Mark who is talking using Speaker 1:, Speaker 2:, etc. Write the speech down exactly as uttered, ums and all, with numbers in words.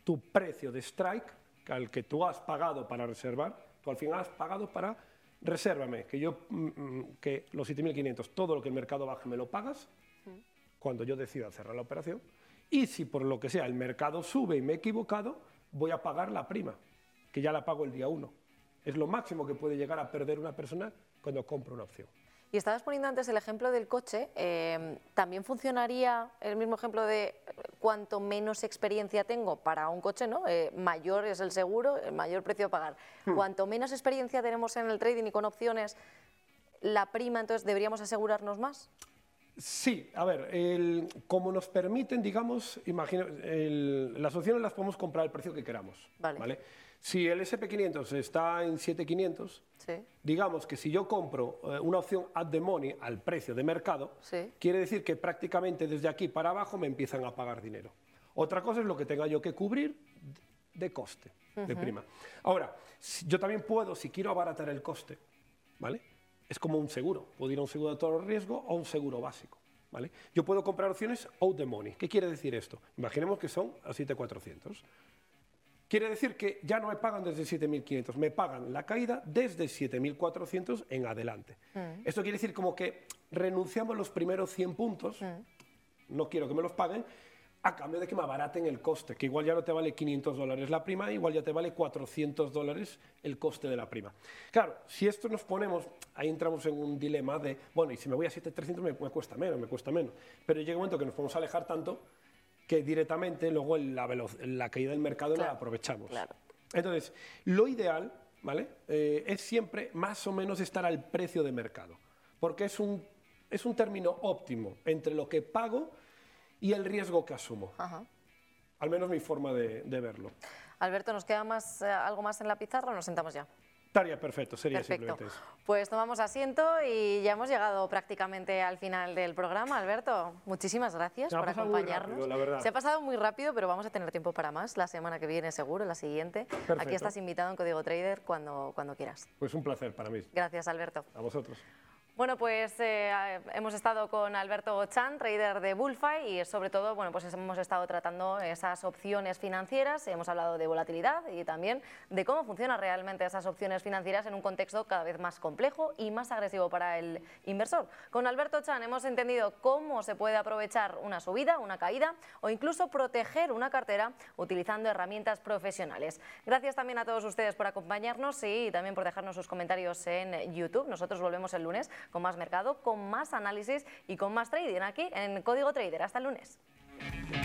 Speaker 1: tu precio de strike, al que tú has pagado para reservar, tú al final has pagado para resérvame, que yo, que los siete mil quinientos, todo lo que el mercado baje me lo pagas, cuando yo decida cerrar la operación, y si por lo que sea el mercado sube y me he equivocado, voy a pagar la prima, que ya la pago el día uno. Es lo máximo que puede llegar a perder una persona cuando compra una opción.
Speaker 2: Y estabas poniendo antes el ejemplo del coche, eh, ¿también funcionaría el mismo ejemplo de cuanto menos experiencia tengo para un coche, ¿no? Eh, mayor es el seguro, el mayor precio a pagar? Hmm. Cuanto menos experiencia tenemos en el trading y con opciones, ¿la prima entonces deberíamos asegurarnos más?
Speaker 1: Sí, a ver, el, como nos permiten, digamos, imagina, el, las opciones las podemos comprar al precio que queramos. Vale. ¿Vale? Si el ese and pe quinientos está en siete mil quinientos, sí. digamos que si yo compro eh, una opción at the money al precio de mercado, sí. quiere decir que prácticamente desde aquí para abajo me empiezan a pagar dinero. Otra cosa es lo que tenga yo que cubrir de coste, uh-huh. de prima. Ahora, si, yo también puedo, si quiero abaratar el coste, ¿vale? Es como un seguro, puedo ir a un seguro de todo riesgo o un seguro básico, ¿vale? Yo puedo comprar opciones out the money. ¿Qué quiere decir esto? Imaginemos que son a siete mil cuatrocientos. Quiere decir que ya no me pagan desde siete mil quinientos, me pagan la caída desde siete mil cuatrocientos en adelante. Mm. Esto quiere decir como que renunciamos los primeros cien puntos, mm. no quiero que me los paguen, a cambio de que me abaraten el coste, que igual ya no te vale quinientos dólares la prima, igual ya te vale cuatrocientos dólares el coste de la prima. Claro, si esto nos ponemos, ahí entramos en un dilema de, bueno, y si me voy a siete mil trescientos me, me cuesta menos, me cuesta menos, pero llega un momento que nos podemos alejar tanto que directamente luego la, la caída del mercado claro, la aprovechamos. Claro. Entonces, lo ideal, ¿vale? Eh, es siempre más o menos estar al precio de mercado, porque es un, es un término óptimo entre lo que pago y el riesgo que asumo. Ajá. Al menos mi forma de, de verlo.
Speaker 2: Alberto, ¿nos queda más, eh, algo más en la pizarra o nos sentamos ya?
Speaker 1: Estaría perfecto, sería
Speaker 2: Perfecto.
Speaker 1: simplemente eso.
Speaker 2: Pues tomamos asiento y ya hemos llegado prácticamente al final del programa. Alberto, muchísimas gracias por acompañarnos.
Speaker 1: Rápido, la verdad.
Speaker 2: Se ha pasado muy rápido, pero vamos a tener tiempo para más la semana que viene seguro, la siguiente.
Speaker 1: Perfecto.
Speaker 2: Aquí estás invitado en Código Trader cuando, cuando quieras.
Speaker 1: Pues un placer para mí.
Speaker 2: Gracias, Alberto.
Speaker 1: A vosotros.
Speaker 2: Bueno, pues eh, hemos estado con Alberto Chan, trader de Bullfy, y sobre todo, bueno, pues hemos estado tratando esas opciones financieras, hemos hablado de volatilidad y también de cómo funcionan realmente esas opciones financieras en un contexto cada vez más complejo y más agresivo para el inversor. Con Alberto Chan hemos entendido cómo se puede aprovechar una subida, una caída o incluso proteger una cartera utilizando herramientas profesionales. Gracias también a todos ustedes por acompañarnos y también por dejarnos sus comentarios en YouTube. Nosotros volvemos el lunes con más mercado, con más análisis y con más trading aquí en Código Trader. Hasta el lunes.